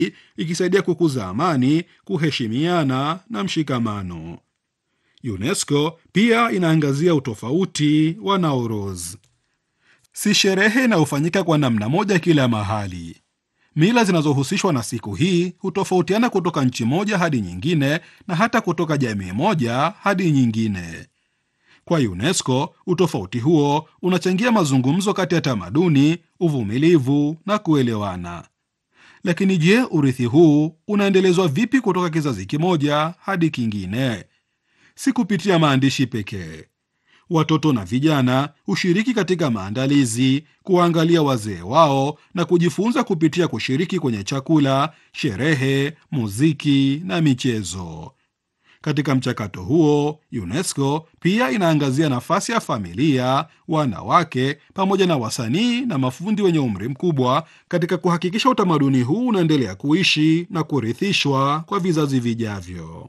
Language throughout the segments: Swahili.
ikisaidia kukuza amani, kuheshimiana na mshikamano. UNESCO pia inaangazia utofauti wa Nowruz. Si sherehe inayofanyika kwa namna moja kila mahali. Mila zinazohusishwa na siku hii hutofautiana kutoka nchi moja hadi nyingine na hata kutoka jamii moja hadi nyingine. Kwa UNESCO, utofauti huo unachangia mazungumzo kati ya tamaduni, uvumilivu na kuelewana. Lakini je, urithi huu unaendelezwa vipi kutoka kizazi kimoja hadi kingine? Si kupitia maandishi pekee. Watoto na vijana hushiriki katika maandalizi, kuangalia wazee wao na kujifunza kupitia kushiriki kwenye chakula, sherehe, muziki na michezo. Katika mchakato huo, UNESCO pia inaangazia nafasi ya familia, wanawake, pamoja na wasanii na mafundi wenye umri mkubwa katika kuhakikisha utamaduni huu unaendelea kuishi na kurithishwa kwa vizazi vijavyo.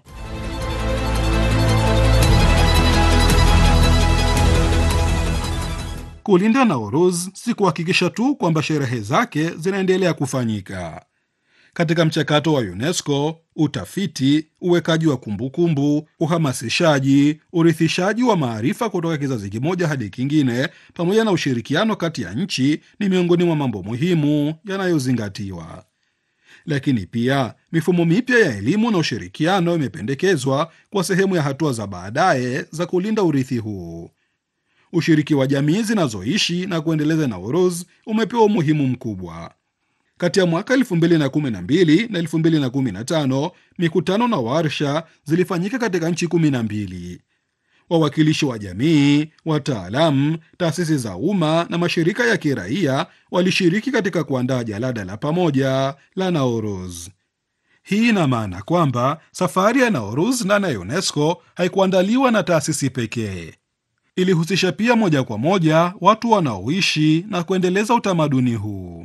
Kulinda Nowruz si kuhakikisha tu kwamba sherehe zake zinaendelea kufanyika. Katika mchakato wa UNESCO, utafiti, uwekaji wa kumbukumbu, uhamasishaji, urithishaji wa maarifa kutoka kizazi kimoja hadi kingine, pamoja na ushirikiano kati ya nchi ni miongoni mwa mambo muhimu yanayozingatiwa. Lakini pia mifumo mipya ya elimu na ushirikiano imependekezwa kwa sehemu ya hatua za baadaye za kulinda urithi huu. Ushiriki wa jamii zinazoishi na kuendeleza Nowruz umepewa umuhimu mkubwa. Kati ya mwaka 2012 na 2015, mikutano na warsha zilifanyika katika nchi 12. Wawakilishi wa jamii, wataalamu, taasisi za umma na mashirika ya kiraia walishiriki katika kuandaa jalada la pamoja la Nowruz. Hii ina maana kwamba safari ya Nowruz ndani ya UNESCO haikuandaliwa na taasisi pekee. Ilihusisha pia moja kwa moja watu wanaoishi na kuendeleza utamaduni huu.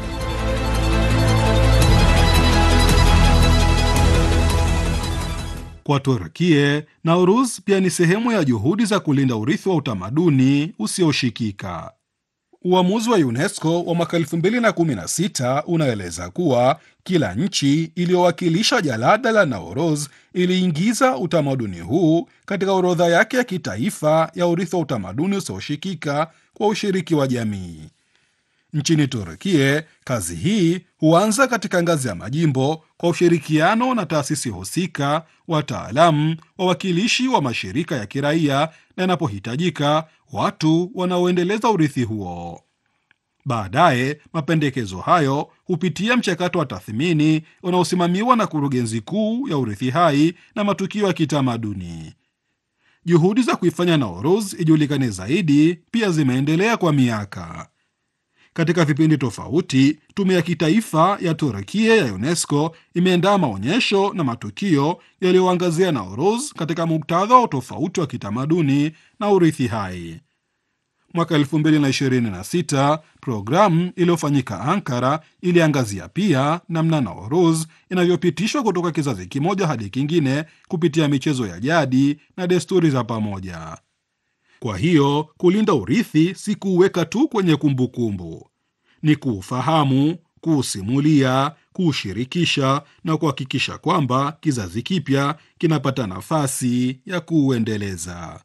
Kwa Turkie, Nowruz pia ni sehemu ya juhudi za kulinda urithi wa utamaduni usioshikika. Uamuzi wa UNESCO wa mwaka 2016 unaeleza kuwa kila nchi iliyowakilisha jalada la Nowruz iliingiza utamaduni huu katika orodha yake ya kitaifa ya urithi wa utamaduni usioshikika kwa ushiriki wa jamii. Nchini Turkie, kazi hii huanza katika ngazi ya majimbo kwa ushirikiano na taasisi husika, wataalamu, wawakilishi wa mashirika ya kiraia na inapohitajika, watu wanaoendeleza urithi huo. Baadaye, mapendekezo hayo hupitia mchakato wa tathmini unaosimamiwa na Kurugenzi Kuu ya Urithi Hai na Matukio ya Kitamaduni. Juhudi za kuifanya Nowruz ijulikane zaidi pia zimeendelea kwa miaka. Katika vipindi tofauti, Tume ya Kitaifa ya Turkia ya UNESCO imeandaa maonyesho na matukio yaliyoangazia Nowruz katika muktadha wa tofauti wa kitamaduni na urithi hai. Mwaka 2026, programu iliyofanyika Ankara iliangazia pia namna Nowruz inavyopitishwa kutoka kizazi kimoja hadi kingine kupitia michezo ya jadi na desturi za pamoja. Kwa hiyo, kulinda urithi si kuuweka tu kwenye kumbukumbu. Ni kuufahamu, kuusimulia, kuushirikisha na kuhakikisha kwamba kizazi kipya kinapata nafasi ya kuuendeleza.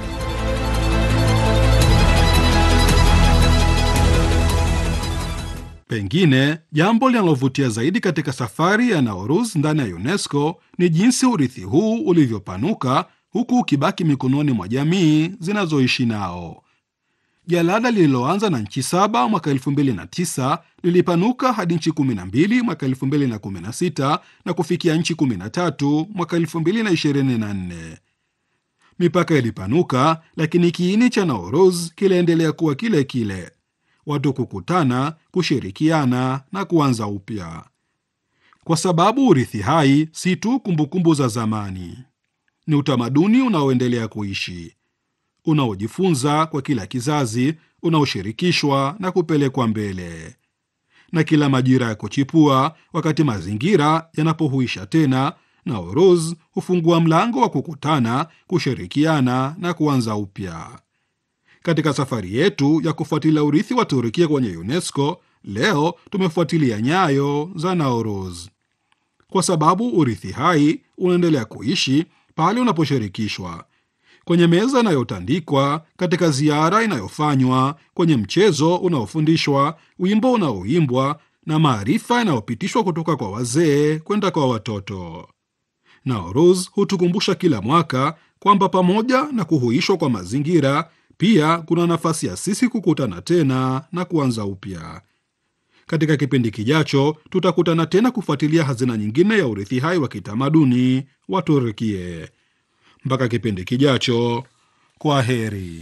Pengine jambo linalovutia zaidi katika safari ya Nowruz ndani ya UNESCO ni jinsi urithi huu ulivyopanuka huku ukibaki mikononi mwa jamii zinazoishi nao. Jalada lililoanza na nchi 7 mwaka 2009 lilipanuka hadi nchi 12 mwaka 2016 na kufikia nchi 13 mwaka 2024. Mipaka ilipanuka, lakini kiini cha Nowruz kiliendelea kuwa kile kile: watu kukutana, kushirikiana na kuanza upya. Kwa sababu urithi hai si tu kumbukumbu za zamani, ni utamaduni unaoendelea kuishi, unaojifunza kwa kila kizazi, unaoshirikishwa na kupelekwa mbele. Na kila majira ya kuchipua, wakati mazingira yanapohuisha tena, Nowruz hufungua mlango wa kukutana, kushirikiana na kuanza upya. Katika safari yetu ya kufuatilia urithi wa Turkia kwenye UNESCO, leo tumefuatilia nyayo za Nauruz, kwa sababu urithi hai unaendelea kuishi pale unaposhirikishwa kwenye meza inayotandikwa, katika ziara inayofanywa, kwenye mchezo unaofundishwa, wimbo unaoimbwa na maarifa yanayopitishwa kutoka kwa wazee kwenda kwa watoto. Nauruz hutukumbusha kila mwaka kwamba pamoja na kuhuishwa kwa mazingira, pia kuna nafasi ya sisi kukutana tena na kuanza upya. Katika kipindi kijacho, tutakutana tena kufuatilia hazina nyingine ya urithi hai wa kitamaduni wa Turkie. Mpaka kipindi kijacho, kwa heri.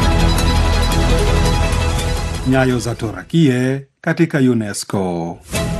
Nyayo za Torakie katika UNESCO.